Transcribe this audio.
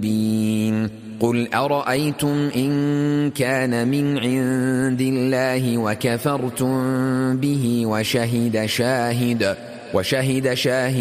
مبين قل أرأيتم إن كان من عند الله وكفرتم به وشهد شاهد